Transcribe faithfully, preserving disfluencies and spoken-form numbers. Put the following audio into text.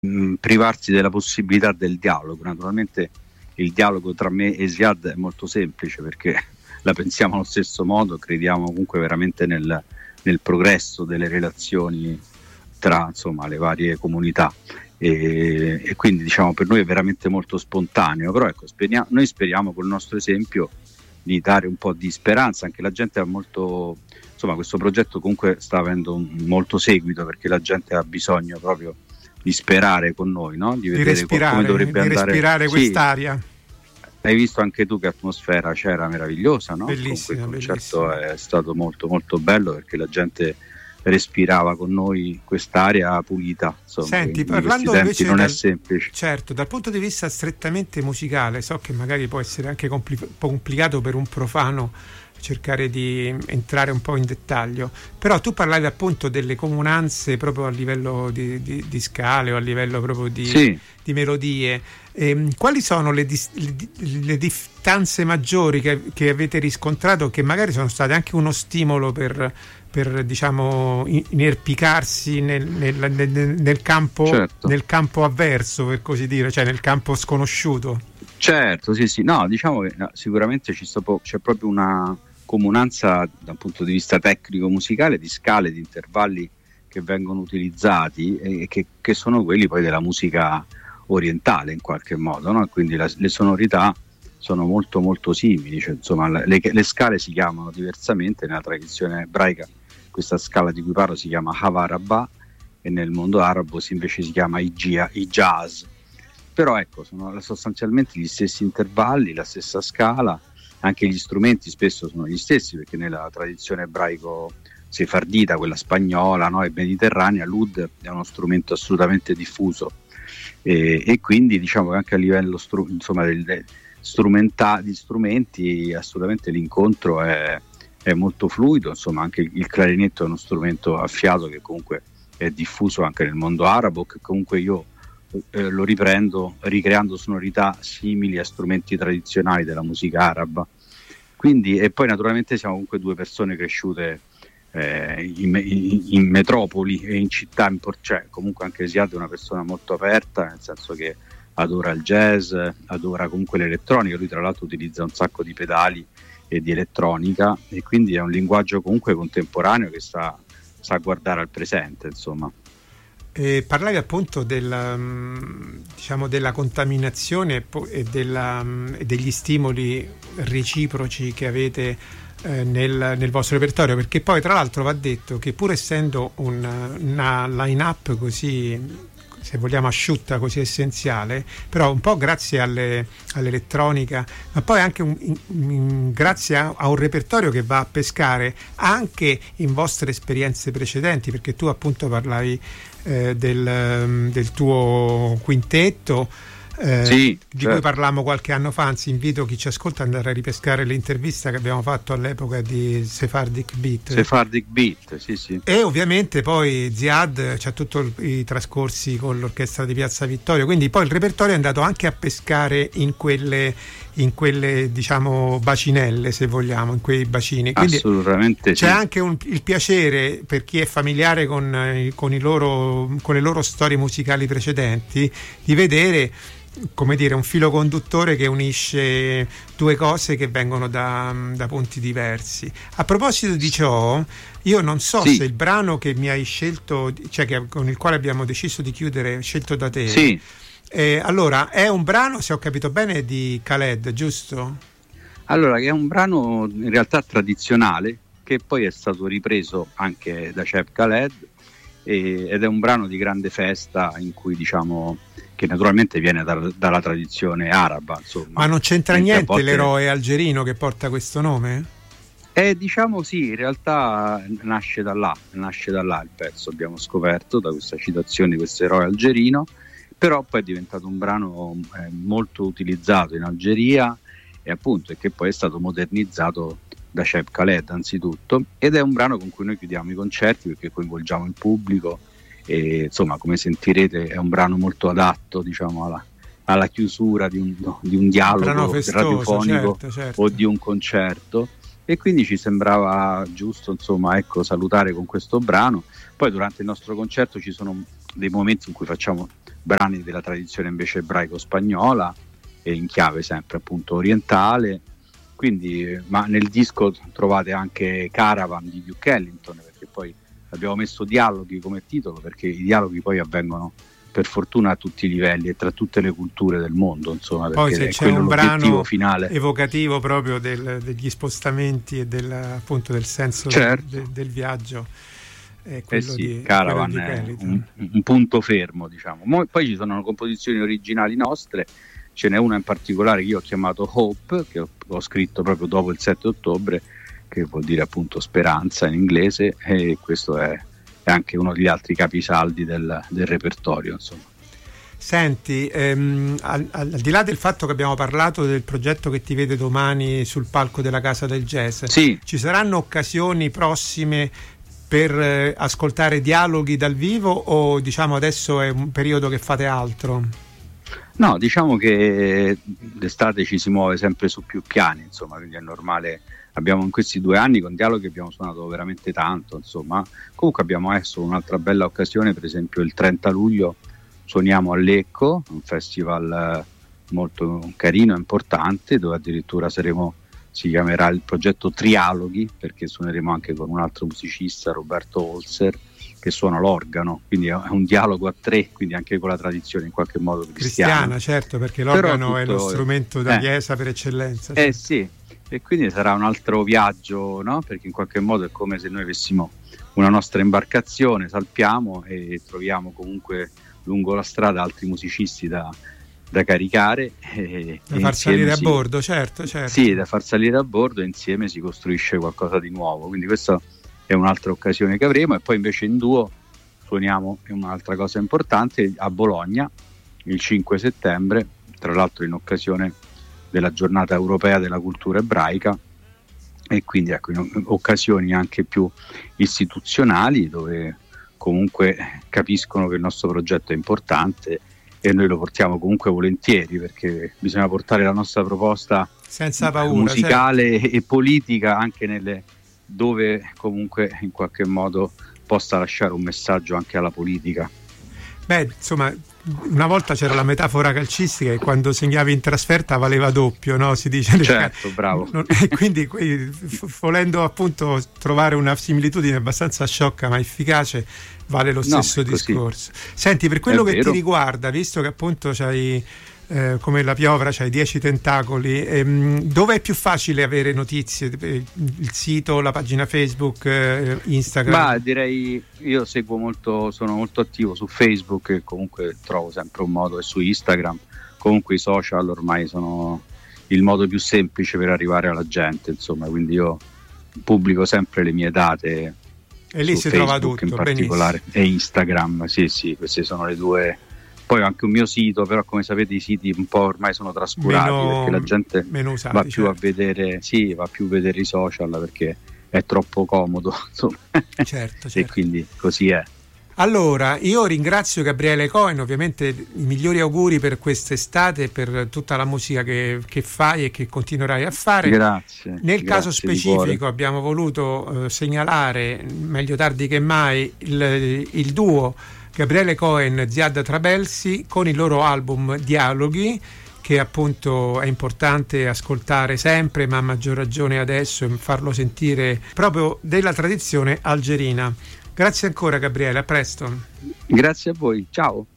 mh, privarsi della possibilità del dialogo. Naturalmente il dialogo tra me e Ziad è molto semplice, perché la pensiamo allo stesso modo, crediamo comunque veramente nel, nel progresso delle relazioni tra, insomma, le varie comunità, e, e quindi diciamo per noi è veramente molto spontaneo. Però ecco, speriamo, noi speriamo col nostro esempio di dare un po' di speranza. Anche la gente ha molto, insomma, questo progetto comunque sta avendo un, molto seguito, perché la gente ha bisogno proprio di sperare con noi, no? Di, di vedere respirare, come dovrebbe di andare. respirare Sì. Quest'aria. Hai visto anche tu che atmosfera c'era, meravigliosa, no? Bellissima, Comunque il concerto bellissima. è stato molto molto bello, perché la gente respirava con noi quest'aria pulita. Insomma, Senti, in parlando questi invece tempi non dal, è semplice. certo, dal punto di vista strettamente musicale, so che magari può essere anche compli- un po' complicato per un profano cercare di entrare un po' in dettaglio, però tu parlavi appunto delle comunanze proprio a livello di, di, di scale o a livello proprio di, Sì. di melodie. Ehm, quali sono le, dis- le, le distanze maggiori che, che avete riscontrato, che magari sono state anche uno stimolo per, per diciamo inerpicarsi nel, nel, nel, nel campo, Certo. nel campo avverso, per così dire, cioè nel campo sconosciuto? Certo, sì, sì, no, diciamo che no, sicuramente ci sto, c'è proprio una comunanza dal punto di vista tecnico-musicale, di scale, di intervalli che vengono utilizzati e che, che sono quelli poi della musica orientale in qualche modo, no? Quindi la, le sonorità sono molto molto simili, cioè, insomma, le, le scale si chiamano diversamente nella tradizione ebraica. Questa scala di cui parlo si chiama Havarabba, e nel mondo arabo si invece si chiama Hijaz. Però ecco, sono sostanzialmente gli stessi intervalli, la stessa scala, anche gli strumenti spesso sono gli stessi, perché nella tradizione ebraico sefardita, quella spagnola, no, e mediterranea, l'oud è uno strumento assolutamente diffuso, e, e quindi diciamo che anche a livello stru- insomma del, strumenta- di strumenti assolutamente l'incontro è, è molto fluido. Insomma, anche il clarinetto è uno strumento a fiato che comunque è diffuso anche nel mondo arabo, che comunque io Eh, lo riprendo ricreando sonorità simili a strumenti tradizionali della musica araba. Quindi, e poi naturalmente siamo comunque due persone cresciute eh, in, in, in metropoli e in città impor- cioè comunque anche Ziad è una persona molto aperta, nel senso che adora il jazz, adora comunque l'elettronica. Lui tra l'altro utilizza un sacco di pedali e di elettronica, e quindi è un linguaggio comunque contemporaneo che sa, sa guardare al presente, insomma. Eh, parlavi appunto della, diciamo, della contaminazione e, della, e degli stimoli reciproci che avete eh, nel, nel vostro repertorio, perché poi tra l'altro va detto che pur essendo un, una line-up così, se vogliamo, asciutta, così essenziale, però un po' grazie alle, all'elettronica, ma poi anche un, in, in, grazie a, a un repertorio che va a pescare anche in vostre esperienze precedenti, perché tu appunto parlavi eh, del, del tuo quintetto, eh, sì, di certo. cui parlammo qualche anno fa. Anzi, invito chi ci ascolta ad andare a ripescare l'intervista che abbiamo fatto all'epoca di Sephardic Beat. Sephardic Beat, sì, sì. E ovviamente poi Ziad c'ha tutti i trascorsi con l'orchestra di Piazza Vittorio, quindi poi il repertorio è andato anche a pescare in quelle, in quelle diciamo bacinelle, se vogliamo, in quei bacini. Quindi assolutamente c'è sì. anche un, il piacere, per chi è familiare con, con, i loro, con le loro storie musicali precedenti, di vedere, come dire, un filo conduttore che unisce due cose che vengono da, da punti diversi. A proposito di ciò, io non so sì. se il brano che mi hai scelto, cioè che, con il quale abbiamo deciso di chiudere, scelto da te, sì. eh, allora è un brano, se ho capito bene, di Khaled, giusto? Allora, che è un brano in realtà tradizionale, che poi è stato ripreso anche da Cheb Khaled, e, ed è un brano di grande festa in cui, diciamo, che naturalmente viene da, dalla tradizione araba, insomma. Ma non c'entra Mentre niente volte... l'eroe algerino che porta questo nome? Eh, diciamo sì, in realtà nasce da là, nasce da là il pezzo, abbiamo scoperto, da questa citazione di questo eroe algerino, però poi è diventato un brano eh, molto utilizzato in Algeria, e appunto, e che poi è stato modernizzato da Cheb Khaled anzitutto, ed è un brano con cui noi chiudiamo i concerti, perché coinvolgiamo il pubblico, e insomma, come sentirete, è un brano molto adatto, diciamo, alla, alla chiusura di un, di un dialogo un festoso, radiofonico, certo, certo. O di un concerto, e quindi ci sembrava giusto, insomma, ecco, salutare con questo brano. Poi durante il nostro concerto ci sono dei momenti in cui facciamo brani della tradizione invece ebraico-spagnola e in chiave sempre appunto orientale. Quindi, ma nel disco trovate anche Caravan di Duke Ellington, perché poi abbiamo messo dialoghi come titolo, perché i dialoghi poi avvengono per fortuna a tutti i livelli e tra tutte le culture del mondo, insomma, poi perché se è c'è un brano finale evocativo proprio del, degli spostamenti e del, appunto del senso certo. del, del viaggio, è quello eh sì, di Caravan quello di è un, un punto fermo, diciamo. Mo, poi ci sono composizioni originali nostre, ce n'è una in particolare che io ho chiamato Hope, che ho, ho scritto proprio dopo il sette ottobre, che vuol dire appunto speranza in inglese, e questo è, è anche uno degli altri capisaldi del, del repertorio, insomma. Senti, ehm, al, al di là del fatto che abbiamo parlato del progetto che ti vede domani sul palco della Casa del Jazz, sì. Ci saranno occasioni prossime per eh, ascoltare dialoghi dal vivo, o diciamo adesso è un periodo che fate altro? No, diciamo che d'estate ci si muove sempre su più piani, insomma, quindi è normale. Abbiamo in questi due anni con Dialoghi abbiamo suonato veramente tanto, insomma. Comunque abbiamo adesso un'altra bella occasione, per esempio il trenta luglio suoniamo a Lecco, un festival molto carino e importante, dove addirittura saremo, si chiamerà il progetto Trialoghi, perché suoneremo anche con un altro musicista, Roberto Holzer, che suona l'organo, quindi è un dialogo a tre, quindi anche con la tradizione in qualche modo cristiana. Cristiana, certo, perché l'organo tutto, è lo strumento da eh, chiesa per eccellenza. Eh sì, e quindi sarà un altro viaggio, no? Perché in qualche modo è come se noi avessimo una nostra imbarcazione, salpiamo e troviamo comunque lungo la strada altri musicisti da, da caricare. E, da e far salire si, a bordo, certo, certo. Sì, da far salire a bordo, e insieme si costruisce qualcosa di nuovo, quindi questa è un'altra occasione che avremo. E poi invece in duo suoniamo, è un'altra cosa importante, a Bologna il cinque settembre, tra l'altro in occasione della giornata europea della cultura ebraica, e quindi ecco, in occasioni anche più istituzionali, dove comunque capiscono che il nostro progetto è importante e noi lo portiamo comunque volentieri, perché bisogna portare la nostra proposta senza paura, musicale, certo. E politica anche nelle, dove comunque in qualche modo possa lasciare un messaggio anche alla politica. Beh, insomma, una volta c'era la metafora calcistica che quando segnavi in trasferta valeva doppio, no? Si dice. Certo, bravo. Non, e quindi, volendo appunto trovare una similitudine abbastanza sciocca ma efficace, vale lo stesso no, discorso. Senti, per quello che ti riguarda, visto che appunto c'hai eh, come la piovra, c'hai dieci tentacoli, ehm, dove è più facile avere notizie? Il sito, la pagina Facebook, eh, Instagram? Ma direi, io seguo molto, sono molto attivo su Facebook e comunque trovo sempre un modo, e su Instagram. Comunque i social ormai sono il modo più semplice per arrivare alla gente, insomma, quindi io pubblico sempre le mie date e lì su si Facebook trova tutto, in particolare, benissimo. E Instagram, sì sì, queste sono le due. Poi ho anche un mio sito, però come sapete i siti un po' ormai sono trascurati, meno, perché la gente usati, va più certo. a vedere, sì, va più a vedere i social perché è troppo comodo, insomma. Certo, certo. E quindi così è. Allora, io ringrazio Gabriele Cohen, ovviamente i migliori auguri per quest'estate e per tutta la musica che, che fai e che continuerai a fare. Grazie. Nel grazie caso specifico abbiamo voluto eh, segnalare, meglio tardi che mai, il, il duo Gabriele Cohen, Ziad Trabelsi, con il loro album Dialoghi, che appunto è importante ascoltare sempre, ma a maggior ragione adesso, e farlo sentire proprio della tradizione algerina. Grazie ancora Gabriele, a presto. Grazie a voi, ciao.